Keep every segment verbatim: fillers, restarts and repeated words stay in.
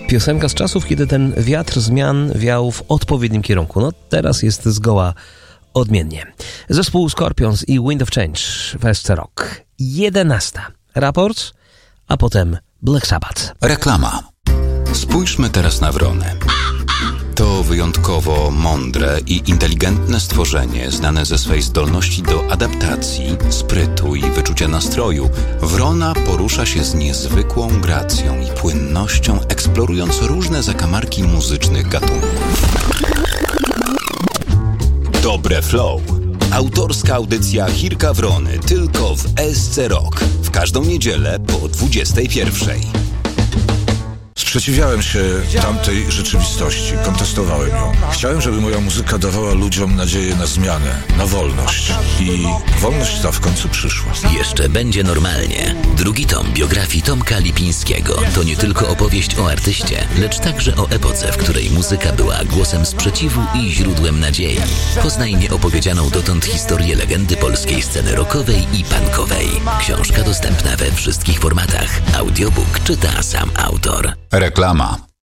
Piosenka z czasów, kiedy ten wiatr zmian wiał w odpowiednim kierunku. No teraz jest zgoła odmiennie. Zespół Scorpions i Wind of Change w S C Rock. jedenasta. Raport, a potem Black Sabbath. Reklama. Spójrzmy teraz na wronę. To wyjątkowo mądre i inteligentne stworzenie, znane ze swej zdolności do adaptacji, sprytu i wyczucia nastroju. Wrona porusza się z niezwykłą gracją i płynnością, eksplorując różne zakamarki muzycznych gatunków. Dobre flow. Autorska audycja Chirka Wrony tylko w S C Rock. W każdą niedzielę po dwudziestej pierwszej. Sprzeciwiałem się tamtej rzeczywistości, kontestowałem ją. Chciałem, żeby moja muzyka dawała ludziom nadzieję na zmianę, na wolność. I wolność ta w końcu przyszła. Jeszcze będzie normalnie. Drugi tom biografii Tomka Lipińskiego to nie tylko opowieść o artyście, lecz także o epoce, w której muzyka była głosem sprzeciwu i źródłem nadziei. Poznaj nieopowiedzianą dotąd historię legendy polskiej sceny rockowej i punkowej. Książka dostępna we wszystkich formatach. Audiobook czyta sam autor. Reklama.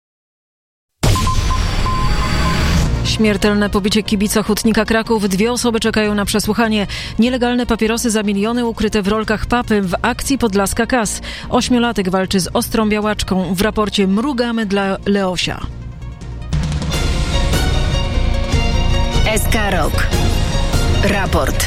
Śmiertelne pobicie kibica Hutnika Kraków. Dwie osoby czekają na przesłuchanie. Nielegalne papierosy za miliony ukryte w rolkach papy w akcji Podlaska K A S. Ośmiolatek walczy z ostrą białaczką. W raporcie Mrugamy dla Leosia. S K Rock. Raport.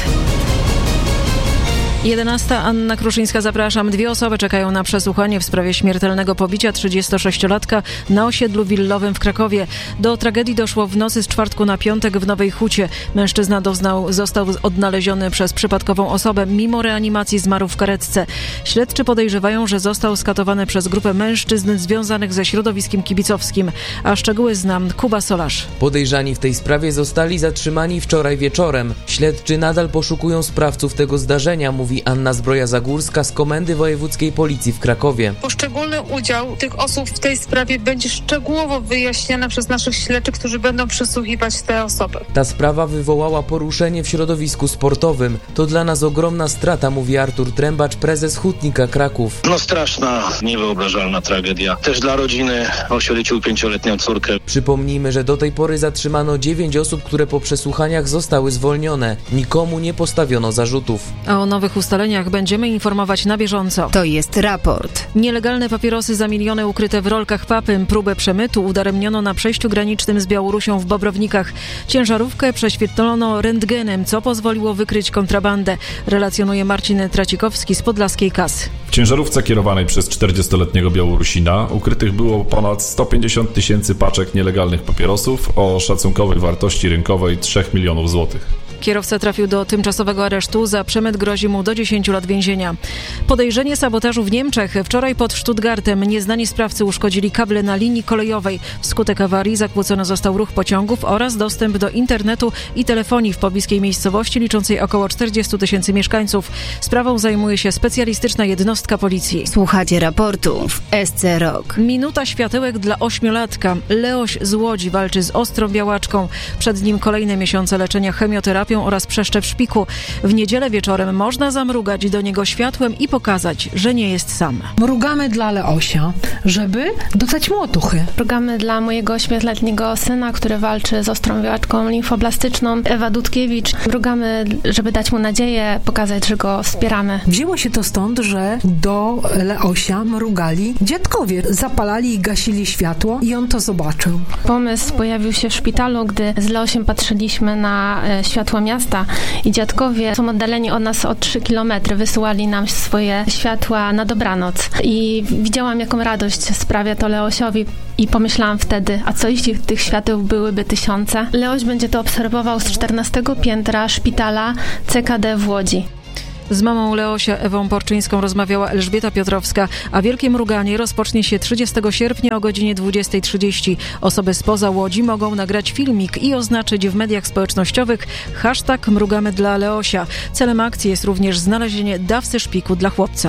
jedenasta. Anna Kruszyńska, zapraszam. Dwie osoby czekają na przesłuchanie w sprawie śmiertelnego pobicia trzydziestosześciolatka na osiedlu willowym w Krakowie. Do tragedii doszło w nocy z czwartku na piątek w Nowej Hucie. Mężczyzna doznał, został odnaleziony przez przypadkową osobę. Mimo reanimacji zmarł w karetce. Śledczy podejrzewają, że został skatowany przez grupę mężczyzn związanych ze środowiskiem kibicowskim. A szczegóły znam Kuba Solarz. Podejrzani w tej sprawie zostali zatrzymani wczoraj wieczorem. Śledczy nadal poszukują sprawców tego zdarzenia, mówi Anna Zbroja-Zagórska z Komendy Wojewódzkiej Policji w Krakowie. Poszczególny udział tych osób w tej sprawie będzie szczegółowo wyjaśniany przez naszych śledczych, którzy będą przesłuchiwać te osoby. Ta sprawa wywołała poruszenie w środowisku sportowym. To dla nas ogromna strata, mówi Artur Trębacz, prezes Hutnika Kraków. No straszna, niewyobrażalna tragedia. Też dla rodziny oświadczył pięcioletnią córkę. Przypomnijmy, że do tej pory zatrzymano dziewięć osób, które po przesłuchaniach zostały zwolnione. Nikomu nie postawiono zarzutów. A o nowych ustaleniach będziemy informować na bieżąco. To jest raport. Nielegalne papierosy za miliony ukryte w rolkach papy. Próbę przemytu udaremniono na przejściu granicznym z Białorusią w Bobrownikach. Ciężarówkę prześwietlono rentgenem, co pozwoliło wykryć kontrabandę. Relacjonuje Marcin Tracikowski z Podlaskiej K A S. W ciężarówce kierowanej przez czterdziestoletniego Białorusina ukrytych było ponad sto pięćdziesiąt tysięcy paczek nielegalnych papierosów o szacunkowej wartości rynkowej trzech milionów złotych. Kierowca trafił do tymczasowego aresztu. Za przemyt grozi mu do dziesięciu lat więzienia. Podejrzenie sabotażu w Niemczech. Wczoraj pod Stuttgartem nieznani sprawcy uszkodzili kable na linii kolejowej. Wskutek awarii zakłócony został ruch pociągów oraz dostęp do internetu i telefonii w pobliskiej miejscowości liczącej około czterdziestu tysięcy mieszkańców. Sprawą zajmuje się specjalistyczna jednostka policji. Słuchacie raportu w S C Rock. Minuta światełek dla ośmiolatka. Leoś z Łodzi walczy z ostrą białaczką. Przed nim kolejne miesiące leczenia chemioterapią oraz przeszczep szpiku. W niedzielę wieczorem można zamrugać do niego światłem i pokazać, że nie jest sam. Mrugamy dla Leosia, żeby dostać mu otuchy. Mrugamy dla mojego ośmioletniego syna, który walczy z ostrą białaczką limfoblastyczną, Ewa Dudkiewicz. Mrugamy, żeby dać mu nadzieję, pokazać, że go wspieramy. Wzięło się to stąd, że do Leosia mrugali dziadkowie. Zapalali i gasili światło i on to zobaczył. Pomysł pojawił się w szpitalu, gdy z Leosiem patrzyliśmy na e, światło miasta i dziadkowie są oddaleni od nas o trzy kilometry. Wysyłali nam swoje światła na dobranoc. I widziałam, jaką radość sprawia to Leosiowi i pomyślałam wtedy, a co jeśli tych świateł byłyby tysiące? Leoś będzie to obserwował z czternastego piętra szpitala C K D w Łodzi. Z mamą Leosia, Ewą Porczyńską, rozmawiała Elżbieta Piotrowska, a wielkie mruganie rozpocznie się trzydziestego sierpnia o godzinie dwudziestej trzydzieści. Osoby spoza Łodzi mogą nagrać filmik i oznaczyć w mediach społecznościowych hashtag Mrugamy dla Leosia. Celem akcji jest również znalezienie dawcy szpiku dla chłopca.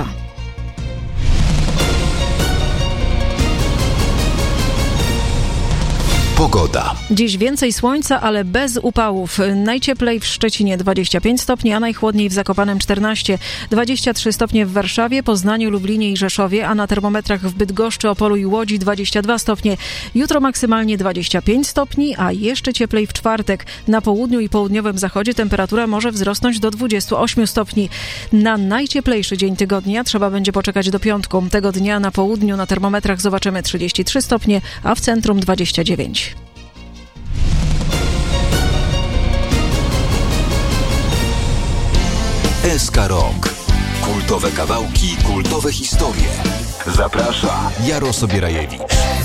Pogoda. Dziś więcej słońca, ale bez upałów. Najcieplej w Szczecinie dwadzieścia pięć stopni, a najchłodniej w Zakopanem czternaście. dwadzieścia trzy stopnie w Warszawie, Poznaniu, Lublinie i Rzeszowie, a na termometrach w Bydgoszczy, Opolu i Łodzi dwadzieścia dwa stopnie. Jutro maksymalnie dwadzieścia pięć stopni, a jeszcze cieplej w czwartek. Na południu i południowym zachodzie temperatura może wzrosnąć do dwudziestu ośmiu stopni. Na najcieplejszy dzień tygodnia trzeba będzie poczekać do piątku. Tego dnia na południu na termometrach zobaczymy trzydzieści trzy stopnie, a w centrum dwadzieścia dziewięć. S K Rock. Kultowe kawałki, kultowe historie. Zaprasza Jaro Sobierajewicz.